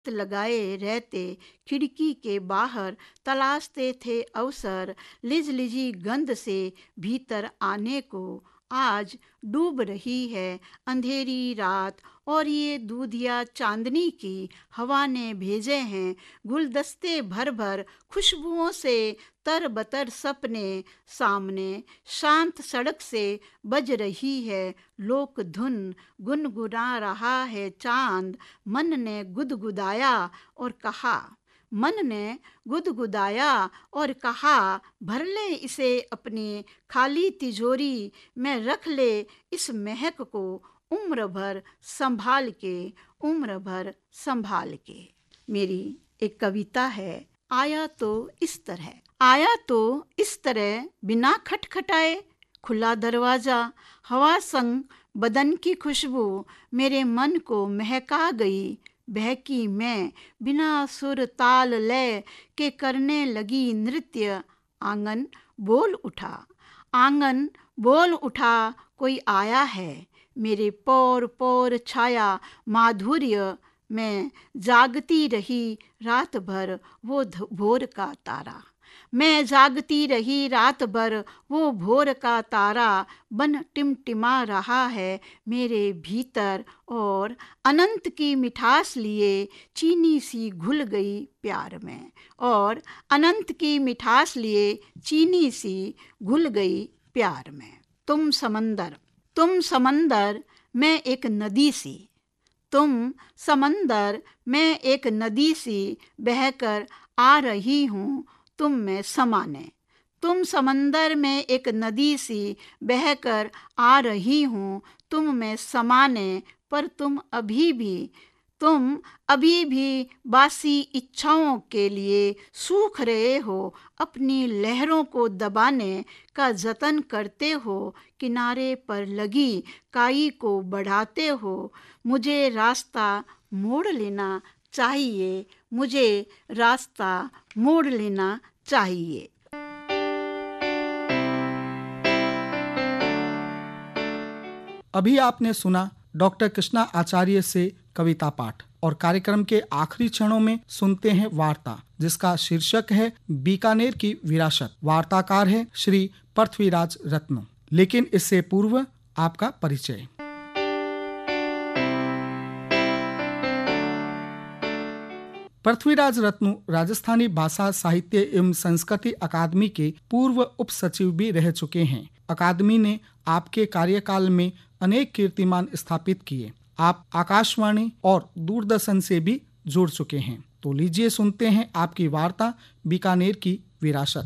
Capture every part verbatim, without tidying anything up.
लगाए रहते, खिड़की के बाहर तलाशते थे अवसर लिजलिजी गंध से भीतर आने को। आज डूब रही है अंधेरी रात और ये दूधिया चांदनी की हवा ने भेजे हैं गुलदस्ते भर भर खुशबुओं से तरबतर सपने। सामने शांत सड़क से बज रही है लोक धुन, गुनगुना रहा है चांद। मन ने गुदगुदाया और कहा मन ने गुदगुदाया और कहा भर ले इसे अपनी खाली तिजोरी में, रख ले इस महक को उम्र भर संभाल के, उम्र भर संभाल के। मेरी एक कविता है। आया तो इस तरह, आया तो इस तरह बिना खटखटाए, खुला दरवाजा, हवा संग बदन की खुशबू मेरे मन को महका गई। बहकी मैं बिना सुर ताल लय के करने लगी नृत्य। आंगन बोल उठा, आंगन बोल उठा, कोई आया है। मेरे पौर पौर छाया माधुर्य में जागती रही रात भर वो भोर का तारा। मैं जागती रही रात भर वो भोर का तारा बन टिमटिमा रहा है मेरे भीतर। और अनंत की मिठास लिए चीनी सी घुल गई प्यार में, और अनंत की मिठास लिए चीनी सी घुल गई प्यार में। तुम समंदर, तुम समंदर, मैं एक नदी सी, तुम समंदर, मैं एक नदी सी बहकर आ रही हूँ तुम में समाने। तुम समंदर में एक नदी सी बहकर आ रही हूँ तुम में समाने। पर तुम अभी भी, तुम अभी भी बासी इच्छाओं के लिए सूख रहे हो, अपनी लहरों को दबाने का जतन करते हो, किनारे पर लगी काई को बढ़ाते हो। मुझे रास्ता मोड़ लेना चाहिए, मुझे रास्ता मोड़ लेना चाहिए। अभी आपने सुना डॉक्टर कृष्णा आचार्य से कविता पाठ, और कार्यक्रम के आखिरी क्षणों में सुनते हैं वार्ता जिसका शीर्षक है बीकानेर की विरासत। वार्ताकार है श्री पृथ्वीराज रत्नू। लेकिन इससे पूर्व आपका परिचय। पृथ्वीराज रत्नू राजस्थानी भाषा साहित्य एवं संस्कृति अकादमी के पूर्व उप सचिव भी रह चुके हैं। अकादमी ने आपके कार्यकाल में अनेक कीर्तिमान स्थापित किए। आप आकाशवाणी और दूरदर्शन से भी जुड़ चुके हैं। तो लीजिए सुनते हैं आपकी वार्ता बीकानेर की विरासत।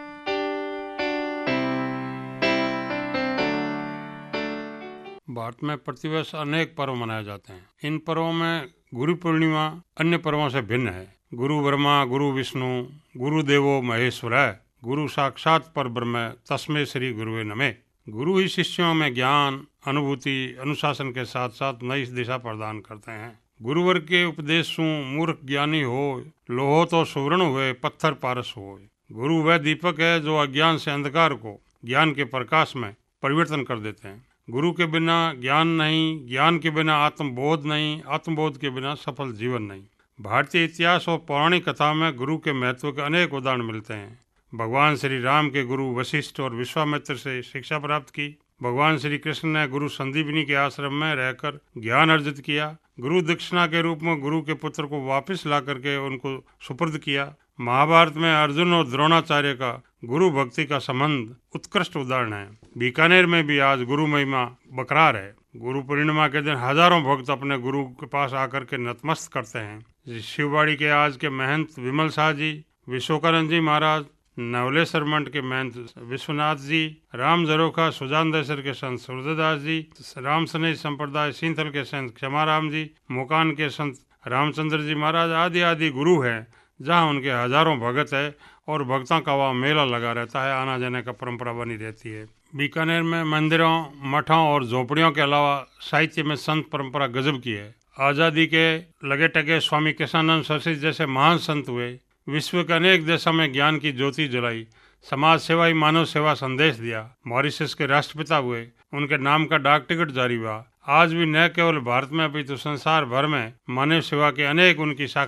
भारत में प्रतिवर्ष अनेक पर्व मनाए जाते हैं। इन पर्वों में गुरु पूर्णिमा अन्य पर्वों से भिन्न है। गुरु ब्रह्मा गुरु विष्णु गुरु देवो महेश्वराय, गुरु साक्षात परब्रह्म तस्मै श्री गुरुवे नमः। गुरु ही शिष्यों में ज्ञान, अनुभूति, अनुशासन के साथ साथ नई दिशा प्रदान करते हैं। गुरुवर के उपदेश सु मूर्ख ज्ञानी हो, लोहो तो सुवर्ण हुए पत्थर पारस हो। गुरु वह दीपक है जो अज्ञान से अंधकार को ज्ञान के प्रकाश में परिवर्तन कर देते हैं। गुरु के बिना ज्ञान नहीं, ज्ञान के बिना आत्मबोध नहीं, आत्मबोध के बिना सफल जीवन नहीं। भारतीय इतिहास और पौराणिक कथा में गुरु के महत्व के अनेक उदाहरण मिलते हैं। भगवान श्री राम के गुरु वशिष्ठ और विश्वामित्र से शिक्षा प्राप्त की। भगवान श्री कृष्ण ने गुरु संदीपनी के आश्रम में रहकर ज्ञान अर्जित किया। गुरु दक्षिणा के रूप में गुरु के पुत्र को वापस ला करके उनको सुपुर्द किया। महाभारत में अर्जुन और द्रोणाचार्य का गुरु भक्ति का संबंध उत्कृष्ट उदाहरण है। बीकानेर में भी आज गुरु महिमा बरकरार है। गुरु पूर्णिमा के दिन हजारों भक्त अपने गुरु के पास आकर के नतमस्तक करते हैं। शिववाड़ी के आज के महंत विमल शाह जी, विश्वकानंद जी महाराज, नवलेश्वर मंठ के महंत विश्वनाथ जी, राम जरोखा सुजानदेसर के संत सूरदास जी, राम सनेज संप्रदाय सींथल के संत क्षमाराम जी, मुकान के संत रामचंद्र जी महाराज आदि आदि गुरु हैं, जहाँ उनके हजारों भगत है और भक्तों का वहाँ मेला लगा रहता है, आना जाने का परंपरा बनी रहती है। बीकानेर में मंदिरों, मठों और झोपड़ियों के अलावा साहित्य में संत परंपरा गजब की है। आज़ादी के लगे टगे स्वामी कृष्णानंद सरस्वती जैसे महान संत हुए, विश्व के अनेक देशों में ज्ञान की ज्योति जलाई, समाज सेवा ही मानव सेवा संदेश दिया। मॉरिशस के राष्ट्रपिता हुए, उनके नाम का डाक टिकट जारी हुआ। आज भी न केवल भारत में अपितु संसार भर में मानव सेवा के अनेक उनकी शाखा